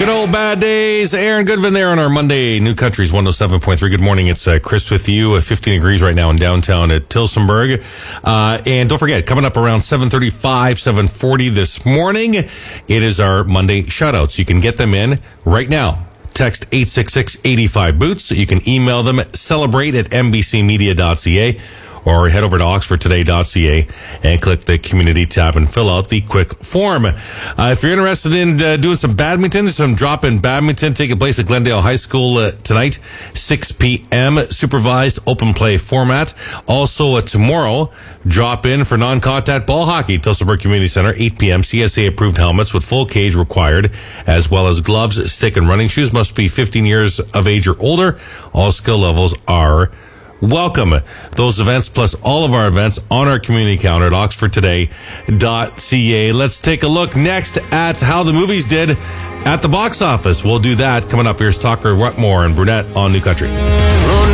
Good old bad days. Aaron Goodman there on our Monday New Country's 107.3. Good morning. It's Chris with you. 15 degrees right now in downtown at Tillsonburg. And don't forget, coming up around 7:35, 7:40 this morning, it is our Monday shoutouts. You can get them in right now. Text 866-85-BOOTS. You can email them at celebrate@mbcmedia.ca. or head over to oxfordtoday.ca and click the community tab and fill out the quick form. If you're interested in doing some badminton, some drop-in badminton taking place at Glendale High School tonight, 6 p.m., supervised open play format. Also tomorrow, drop-in for non-contact ball hockey, Tillsonburg Community Center, 8 p.m., CSA-approved helmets with full cage required, as well as gloves, stick, and running shoes. Must be 15 years of age or older. All skill levels are welcome. Those events plus all of our events on our community calendar at oxfordtoday.ca. Let's take a look next at how the movies did at the box office. We'll do that coming up. Here's Tucker Wetmore and Brunette on New Country.